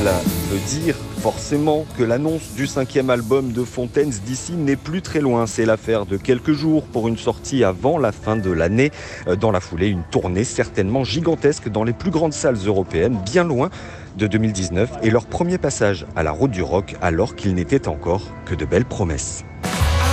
Cela veut dire forcément que l'annonce du 5e album de Fontaines DC n'est plus très loin. C'est l'affaire de quelques jours pour une sortie avant la fin de l'année. Dans la foulée, une tournée certainement gigantesque dans les plus grandes salles européennes, bien loin de 2019 et leur premier passage à la route du rock alors qu'il n'était encore que de belles promesses.